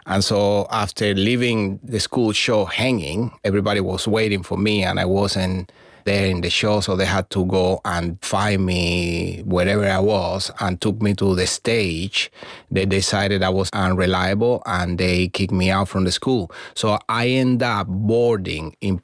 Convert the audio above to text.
And so after leaving the school show hanging, everybody was waiting for me and I wasn't there in the show. So they had to go and find me wherever I was and took me to the stage. They decided I was unreliable and they kicked me out from the school. So I ended up boarding in